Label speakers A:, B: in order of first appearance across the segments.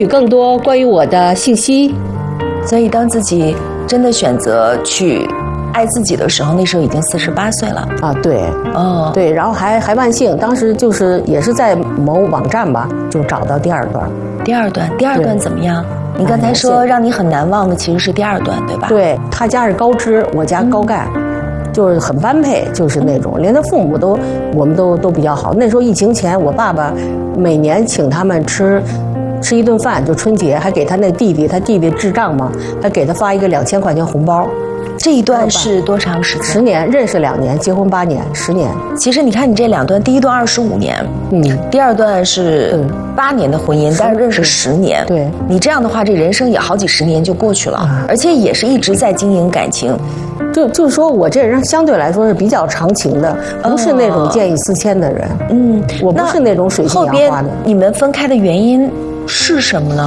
A: 更多关于我的信息。
B: 所以当自己真的选择去爱自己的时候，那时候已经48岁了
A: 啊。对，对，然后还万幸，当时就是也是在某网站吧，就找到第二段。
B: 第二段怎么样？你刚才说让你很难忘的其实是第二段，对吧？
A: 对，他家是高知，我家高干，就是很般配，就是那种，连他父母我们都比较好。那时候疫情前，我爸爸每年请他们吃一顿饭，就春节，还给他那弟弟，他弟弟智障嘛，还给他发一个2000块钱红包。
B: 这一段是多长时间？10
A: 年，认识2年，结婚8年，10年。
B: 其实你看你这2段，第一段25年，第二段是8年的婚姻，但是认识10年。
A: 对，
B: 你这样的话，这人生也好几十年就过去了，而且也是一直在经营感情。
A: 就是说我这人相对来说是比较长情的，不是那种见异思迁的人。我不是那种水性杨花的。
B: 你们分开的原因是什么呢？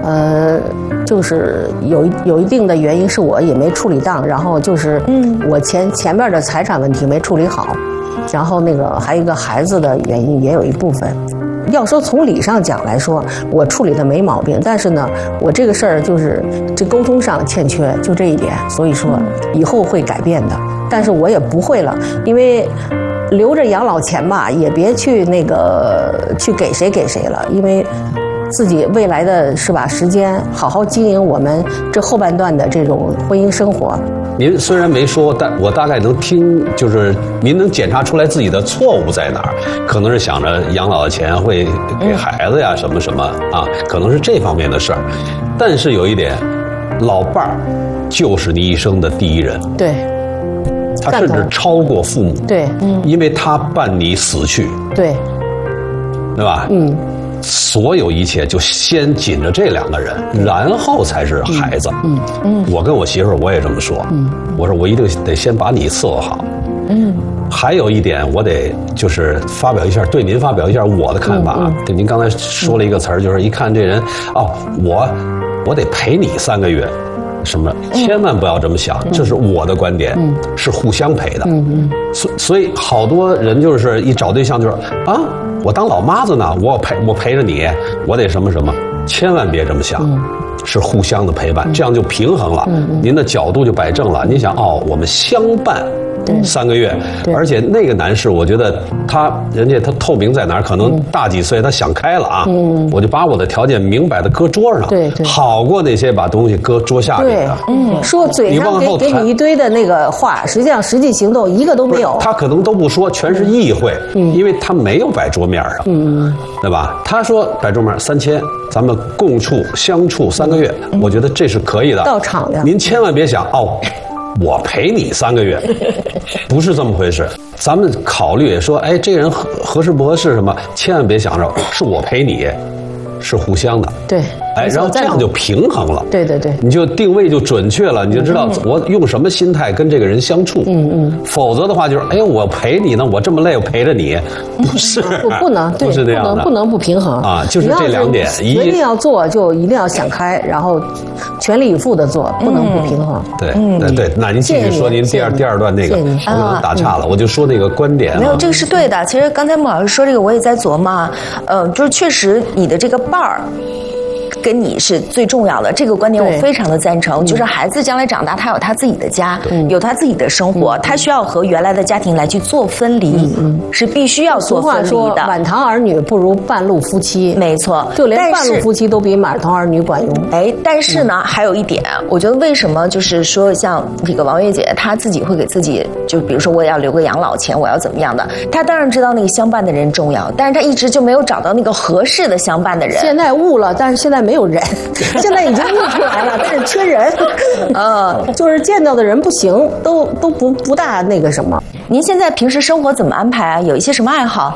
A: 就是有一定的原因是我也没处理当，然后就是我前面的财产问题没处理好，然后那个还有一个孩子的原因也有一部分。要说从理上讲来说，我处理的没毛病，但是呢，我这个事儿就是这沟通上欠缺，就这一点，所以说以后会改变的。但是我也不会了，因为留着养老钱吧，也别去去给谁了，因为自己未来的是吧时间，好好经营我们这后半段的这种婚姻生活。
C: 您虽然没说，但我大概能听，就是您能检查出来自己的错误在哪儿，可能是想着养老的钱会给孩子呀，什么什么啊，可能是这方面的事儿。但是有一点，老伴儿就是你一生的第一人。
A: 对。
C: 他甚至超过父母。
A: 对，
C: 因为他伴你死去。
A: 对。
C: 对吧？所有一切就先紧着这2个人，然后才是孩子。我跟我媳妇儿我也这么说。我说我一定得先把你伺候好。还有一点，我得就是对您发表一下我的看法。对，您刚才说了一个词儿，就是一看这人，我得陪你3个月。什么？千万不要这么想，这是我的观点，是互相陪的。所以好多人就是一找对象就是我当老妈子呢，我陪着你，我得什么什么，千万别这么想，是互相的陪伴，这样就平衡了，您的角度就摆正了。您想我们相伴3个月，而且那个男士，我觉得人家他透明在哪儿？可能大几岁，他想开了啊。我就把我的条件明摆的搁桌上，
A: 对，
C: 好过那些把东西搁桌下里的。
A: 说嘴上给你一堆的那个话，实际行动一个都没有。
C: 他可能都不说，全是意会，因为他没有摆桌面上，对吧？他说摆桌面3000，咱们共处相处3个月，我觉得这是可以的。
A: 到场的，
C: 您千万别想我陪你3个月，不是这么回事。咱们考虑说，这人合适不合适什么，千万别想着是我陪你，是互相的。
A: 对，
C: 然后这样就平衡了。
A: 对，
C: 你就定位就准确了，你就知道我用什么心态跟这个人相处。否则的话就是我陪你呢，我这么累我陪着你，不是
A: 不能，对，
C: 不是这样的，
A: 不能不平衡
C: 啊，就是这2点。
A: 决定要做就一定要想开，然后全力以赴的做，不能不平衡。
C: 对，那您继续说您第二段那个，我可能打岔了，我就说那个观点。
B: 没有，这个是对的。其实刚才穆老师说这个，我也在琢磨，就是确实你的这个伴儿跟你是最重要的，这个观点我非常的赞成。就是孩子将来长大，他有他自己的家，有他自己的生活，他需要和原来的家庭来去做分离，是必须要做分离的。
A: 俗话说，满堂儿女不如半路夫妻。
B: 没错，
A: 就连半路夫妻都比满堂儿女管用。
B: 但是呢，还有一点，我觉得为什么就是说像这个王月姐，她自己会给自己，就比如说我也要留个养老钱，我要怎么样的？她当然知道那个相伴的人重要，但是她一直就没有找到那个合适的相伴的人。
A: 现在悟了，但是现在没有人，现在已经悟出来了，但是缺人。就是见到的人不行，都不大那个什么。
B: 您现在平时生活怎么安排啊？有一些什么爱好？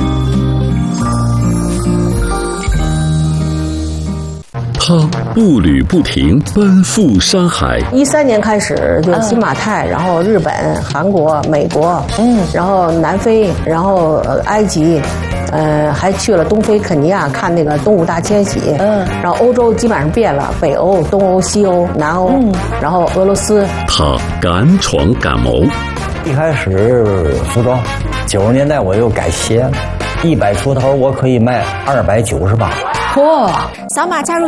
D: 他步履不停，奔赴山海。
A: 13年开始就新马泰，然后日本、韩国、美国，然后南非，然后埃及，还去了东非肯尼亚看那个动物大迁徙，然后欧洲基本上遍了，北欧、东欧、西欧、南欧，然后俄罗斯。
D: 他敢闯敢谋。
E: 一开始服装，90年代我又改鞋，100出头我可以卖298。
B: 扫码加入